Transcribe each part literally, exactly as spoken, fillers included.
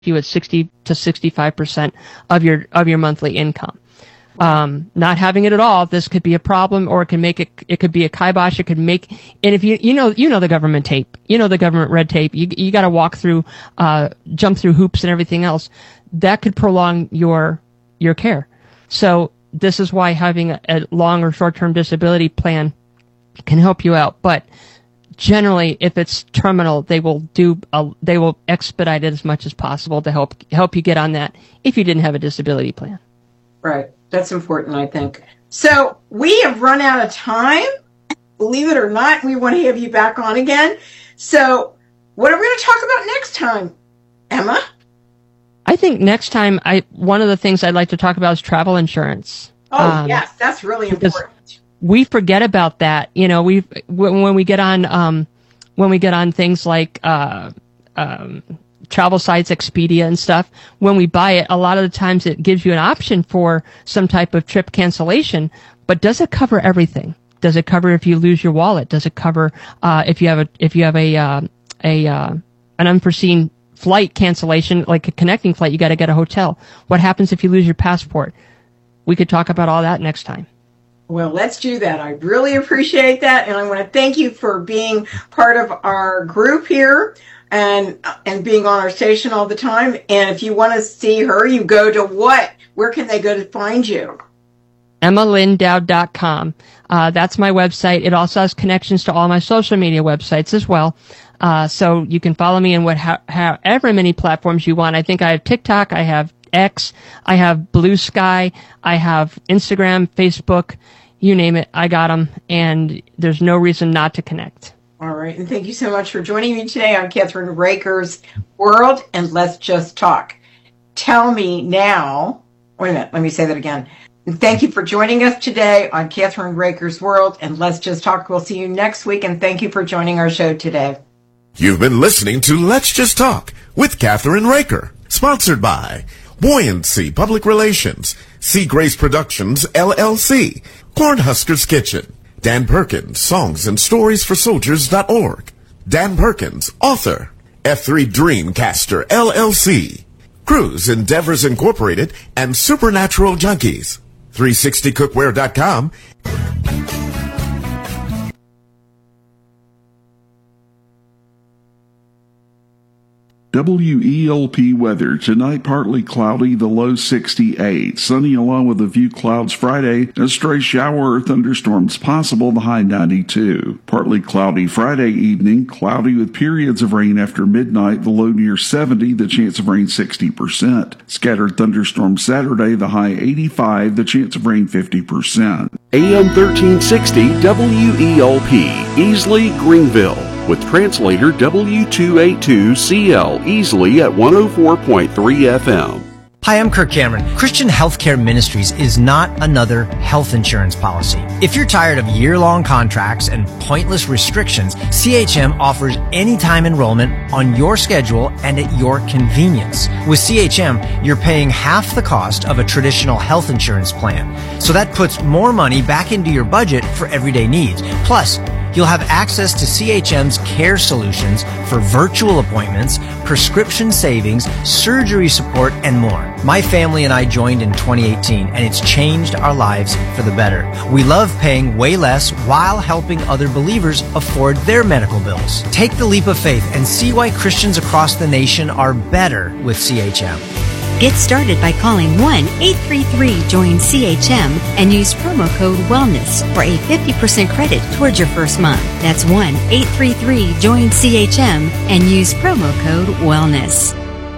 you at sixty to sixty-five percent of your of your monthly income. Um, not having it at all, this could be a problem, or it can make it, it could be a kibosh. It could make, and if you, you know, you know the government tape, you know the government red tape, you, you gotta walk through, uh, jump through hoops and everything else. That could prolong your, your care. So this is why having a, a long or short-term disability plan can help you out. But generally, if it's terminal, they will do, a, they will expedite it as much as possible to help, help you get on that if you didn't have a disability plan. Right. That's important, I think. So we have run out of time. Believe it or not, we want to have you back on again. So what are we going to talk about next time, Emma? I think next time, I one of the things I'd like to talk about is travel insurance. Oh, um, yes, that's really important. We forget about that. You know, we when we get on um, when we get on things like uh, um, travel sites, Expedia and stuff, when we buy it, a lot of the times it gives you an option for some type of trip cancellation, but does it cover everything? Does it cover if you lose your wallet? Does it cover uh, if you have a if you have a uh, a uh, an unforeseen flight cancellation, like a connecting flight, you got to get a hotel? What happens if you lose your passport? We could talk about all that next time. Well, let's do that. I really appreciate that, and I want to thank you for being part of our group here and and being on our station all the time. And if you want to see her, you go to what? Where can they go to find you? Emma Lynn Dowd dot com. Uh, that's my website. It also has connections to all my social media websites as well. Uh, so you can follow me in what, how, however many platforms you want. I think I have TikTok, I have X, I have Blue Sky, I have Instagram, Facebook, you name it, I got them. And there's no reason not to connect. All right. And thank you so much for joining me today on Catherine Raker's World and Let's Just Talk. Tell me now, wait a minute, let me say that again. And thank you for joining us today on Catherine Raker's World and Let's Just Talk. We'll see you next week, and thank you for joining our show today. You've been listening to Let's Just Talk with Catherine Raker, sponsored by Buoyancy Public Relations, Sea Grace Productions, L L C, Cornhusker's Kitchen, Dan Perkins, Songs and Stories for Soldiers dot org, Dan Perkins, author, F three Dreamcaster, L L C, Cruise Endeavors Incorporated, and Supernatural Junkies, three sixty cookware dot com, W E L P weather. Tonight, partly cloudy, the low sixty-eight. Sunny along with a few clouds Friday. A stray shower or thunderstorms possible, the high ninety-two. Partly cloudy Friday evening, cloudy with periods of rain after midnight, the low near seventy, the chance of rain sixty percent. Scattered thunderstorms Saturday, the high eighty-five, the chance of rain fifty percent. A M thirteen sixty W E L P, Easley, Greenville, with translator W two eighty-two C L, Easley at one oh four point three F M. Hi, I'm Kirk Cameron. Christian Healthcare Ministries is not another health insurance policy. If you're tired of year-long contracts and pointless restrictions, C H M offers anytime enrollment on your schedule and at your convenience. With C H M, you're paying half the cost of a traditional health insurance plan. So that puts more money back into your budget for everyday needs. Plus, you'll have access to C H M's care solutions for virtual appointments, prescription savings, surgery support, and more. My family and I joined in twenty eighteen, and it's changed our lives for the better. We love paying way less while helping other believers afford their medical bills. Take the leap of faith and see why Christians across the nation are better with C H M. Get started by calling one eight three three join C H M and use promo code WELLNESS for a fifty percent credit towards your first month. That's one eight three three join C H M and use promo code WELLNESS.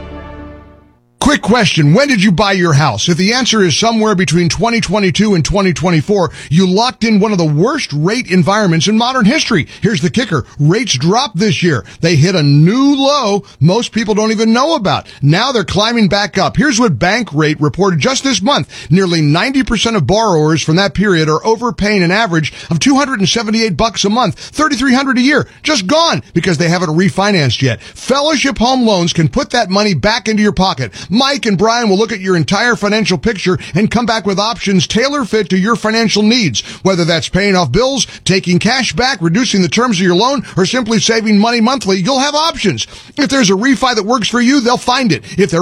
Quick question. When did you buy your house? If the answer is somewhere between twenty twenty-two and twenty twenty-four, you locked in one of the worst rate environments in modern history. Here's the kicker. Rates dropped this year. They hit a new low most people don't even know about. Now they're climbing back up. Here's what Bankrate reported just this month. Nearly ninety percent of borrowers from that period are overpaying an average of two hundred seventy-eight bucks a month, thirty-three hundred a year. Just gone because they haven't refinanced yet. Fellowship Home Loans can put that money back into your pocket. Mike and Brian will look at your entire financial picture and come back with options tailor-fit to your financial needs. Whether that's paying off bills, taking cash back, reducing the terms of your loan, or simply saving money monthly, you'll have options. If there's a refi that works for you, they'll find it. If there